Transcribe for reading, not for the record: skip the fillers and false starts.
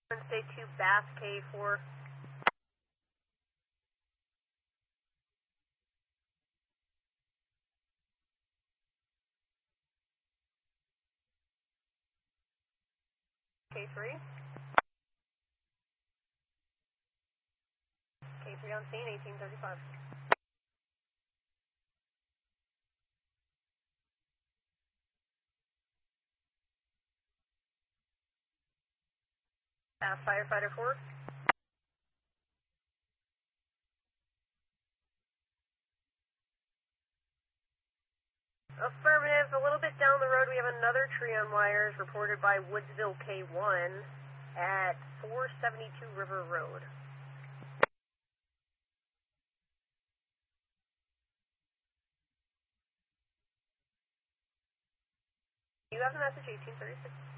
Wednesday 2 Bass K4. K3. K3 on scene, 1835. Firefighter 4. Affirmative. A little bit down the road, we have another tree on wires reported by Woodsville K1 at 472 River Road. You have the message, 1836.